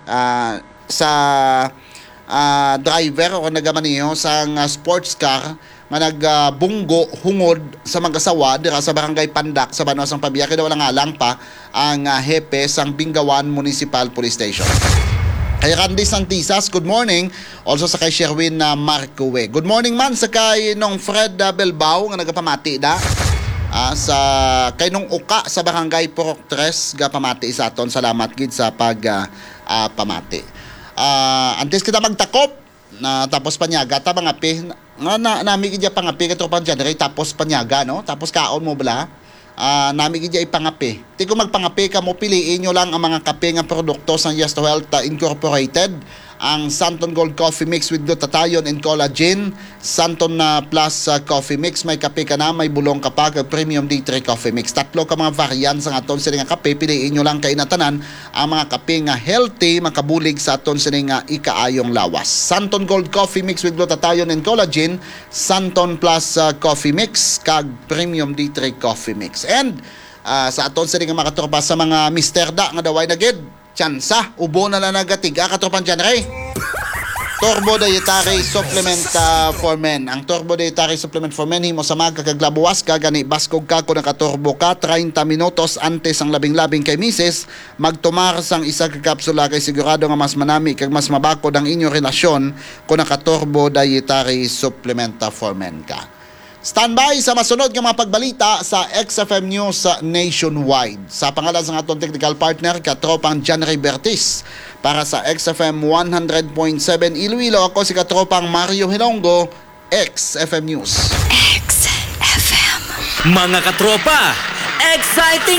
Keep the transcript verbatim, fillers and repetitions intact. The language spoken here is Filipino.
uh, sa uh, driver o nagamaniho sa uh, sports car nga nagbunggo uh, hungod sa mag-asawa dira sa barangay Pandak sa Banosang Pabiya. Kaya wala nga lang pa ang uh, hepe sang Bingawan Municipal Police Station. Kay Randy Santisas, good morning. Also sa kay Sherwin uh, Marcowe. Good morning man sa kay nung Fred uh, Belbao nga nagapamati da. Uh, sa kay nung uka sa barangay Purok tres gapamati sa aton. Salamat gid sa pag uh, uh, pamati. Uh, antes kita magtakop na tapos panyaga ta mga pi nga na nami gid pangapi kato pa diyan tapos panyaga no tapos kaon mo bala. Uh, nami gid ipangapi. Ti kung magpangapi ka mo piliin nyo lang ang mga kape nga produkto sa Yes to Health uh, Incorporated. Ang Santon Gold Coffee Mix with glutathione and collagen, Santon uh, Plus uh, Coffee Mix, may kape ka na, may bulong ka pa, Premium D three Coffee Mix. Tatlo ka mga variants sa aton sila nga kape, piliin nyo lang kay natanan ang mga kape nga healthy, makabulig sa aton sila nga ikaayong lawas. Santon Gold Coffee Mix with glutathione and collagen, Santon Plus uh, Coffee Mix, kag Premium D three Coffee Mix. And uh, sa aton sila nga makatropa sa mga Mister Da nga daway na gid tsansa, ubo na lang nagatiga katropan dyan, Ray. Turbo Dietary Supplement uh, for Men. Ang Turbo Dietary Supplement for Men, himo sa mga kakaglabuwas ka, gani baskog ka kung nakaturbo ka, thirty minutos antes ang labing-labing kay misis, magtumar sang isa ka kapsula kay sigurado nga mas manami kag mas mabakod ang inyong relasyon kung nakaturbo Dietary Supplement uh, for Men ka. Standby sa masunod ng mga pagbalita sa X F M News Nationwide. Sa pangalan sa atong technical partner, katropang John Ray Bertis. Para sa X F M one hundred point seven Iloilo, ako si katropang Mario Hilonggo, X F M News. X F M. Mga katropa, exciting